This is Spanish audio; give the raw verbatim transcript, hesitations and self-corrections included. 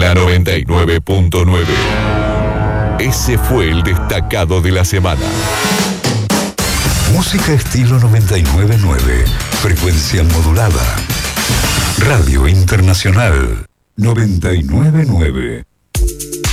la noventa y nueve punto nueve. Ese fue el destacado de la semana. Música estilo noventa y nueve punto nueve. Frecuencia modulada. Radio Internacional noventa y nueve punto nueve.